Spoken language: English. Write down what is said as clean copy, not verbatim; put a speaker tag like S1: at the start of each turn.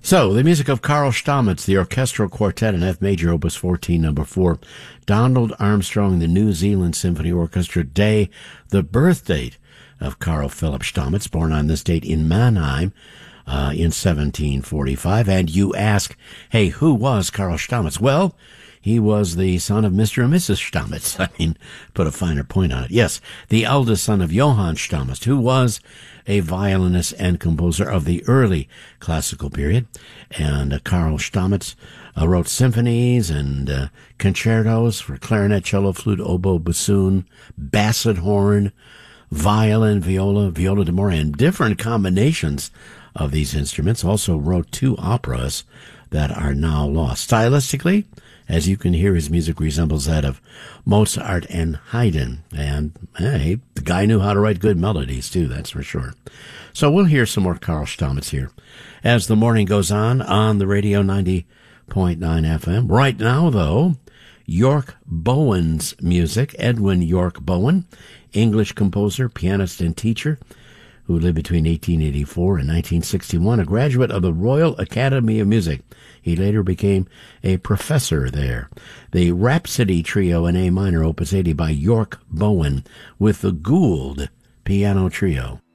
S1: So, the music of Carl Stamitz, the Orchestral Quartet in F Major, Opus 14, number 4. Donald Armstrong, the New Zealand Symphony Orchestra. Day, the birth date of Carl Philipp Stamitz, born on this date in Mannheim in 1745. And you ask, hey, who was Carl Stamitz? Well, he was the son of Mr. and Mrs. Stamitz. I mean, put a finer point on it. Yes, the eldest son of Johann Stamitz, who was a violinist and composer of the early classical period. And Carl Stamitz wrote symphonies and concertos for clarinet, cello, flute, oboe, bassoon, basset horn, violin, viola d'amore, and different combinations of these instruments. Also wrote 2 operas that are now lost. Stylistically, as you can hear, his music resembles that of Mozart and Haydn. And, hey, the guy knew how to write good melodies, too, that's for sure. So we'll hear some more Carl Stamitz here as the morning goes on the radio 90.9 FM. Right now, though, York Bowen's music. Edwin York Bowen, English composer, pianist, and teacher, who lived between 1884 and 1961, a graduate of the Royal Academy of Music. He later became a professor there. The Rhapsody Trio in A minor, Opus 80 by York Bowen, with the Gould Piano Trio.